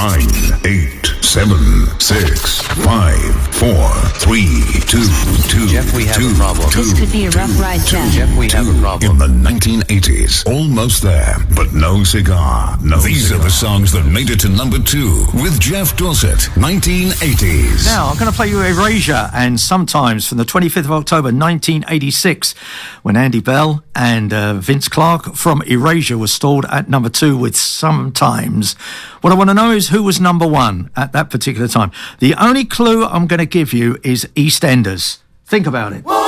9, 8, 7, 6, 5, 4, 3, 2. Jeff, we have a problem. This could be a rough ride, Jeff. Jeff, we have a problem. In the 1980s, almost there, but no cigar. These are the songs that made it to number 2 with Jeff Dorsett, 1980s. Now, I'm going to play you Erasure and Sometimes from the 25th of October, 1986, when Andy Bell and Vince Clarke from Erasure was stalled at number 2 with Sometimes. What I want to know is who was number 1 at that particular time. The only clue I'm going to give you is EastEnders. Think about it.